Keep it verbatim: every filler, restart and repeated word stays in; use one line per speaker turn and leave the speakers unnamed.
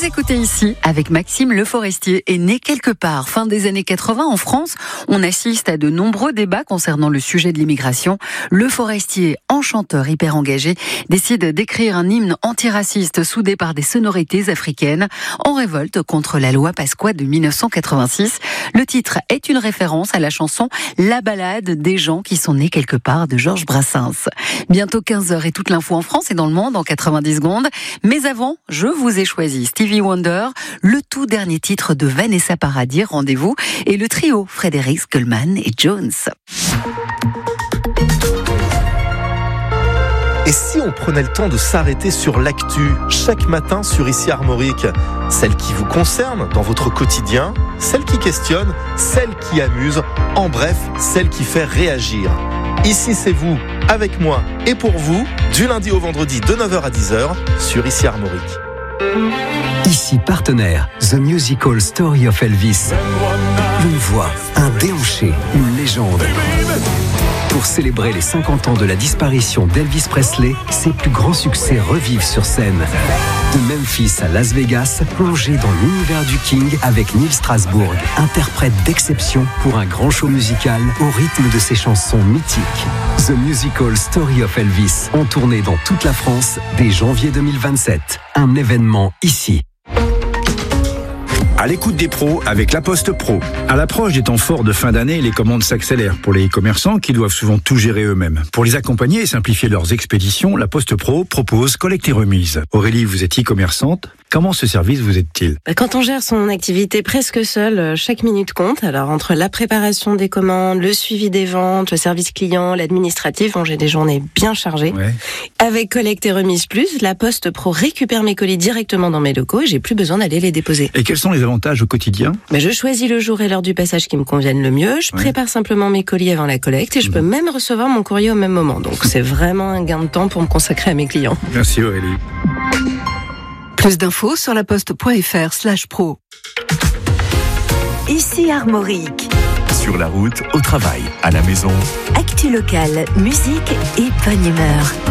écoutez ici avec Maxime Le Forestier est né quelque part. Fin des années quatre-vingts en France, on assiste à de nombreux débats concernant le sujet de l'immigration. Le Forestier, enchanteur hyper engagé, décide d'écrire un hymne antiraciste soudé par des sonorités africaines en révolte contre la loi Pasqua de dix-neuf cent quatre-vingt-six. Le titre est une référence à la chanson La Ballade des gens qui sont nés quelque part de Georges Brassens. Bientôt quinze heures et toute l'info en France et dans le monde en quatre-vingt-dix secondes. Mais avant, je vous ai choisi Stevie Wonder, le tout dernier titre de Vanessa Paradis, Rendez-vous, et le trio Frédéric Goldman et Jones.
Et si on prenait le temps de s'arrêter sur l'actu chaque matin sur Ici Armorique, celle qui vous concerne dans votre quotidien, celle qui questionne, celle qui amuse, en bref, celle qui fait réagir. Ici c'est vous, avec moi et pour vous, du lundi au vendredi de neuf heures à dix heures sur Ici Armorique.
Ici partenaire, The Musical Story of Elvis. Une voix, un déhanché, une légende. Pour célébrer les cinquante ans de la disparition d'Elvis Presley, ses plus grands succès revivent sur scène. De Memphis à Las Vegas, plongez dans l'univers du King avec Neil Strasbourg, interprète d'exception pour un grand show musical au rythme de ses chansons mythiques. The Musical Story of Elvis, en tournée dans toute la France dès janvier deux mille vingt-sept. Un événement ici.
À l'écoute des pros avec La Poste Pro. À l'approche des temps forts de fin d'année, les commandes s'accélèrent pour les commerçants qui doivent souvent tout gérer eux-mêmes. Pour les accompagner et simplifier leurs expéditions, La Poste Pro propose collecte et remise. Aurélie, vous êtes e-commerçante. Comment ce service vous aide-t-il ?
Quand on gère son activité presque seul, chaque minute compte. Alors entre la préparation des commandes, le suivi des ventes, le service client, l'administratif, bon, j'ai des journées bien chargées.
Ouais.
Avec Collecte et Remise Plus, La Poste Pro récupère mes colis directement dans mes locaux et j'ai plus besoin d'aller les déposer.
Et quels sont les avantages au quotidien ?
Mais je choisis le jour et l'heure du passage qui me conviennent le mieux. Je
Ouais.
prépare simplement mes colis avant la collecte et je peux même recevoir mon courrier au même moment. Donc c'est vraiment un gain de temps pour me consacrer à mes clients.
Merci Aurélie.
Plus d'infos sur laposte.fr slash pro.
Ici Armorique.
Sur la route, au travail, à la maison.
Actu locale, musique et bonne humeur.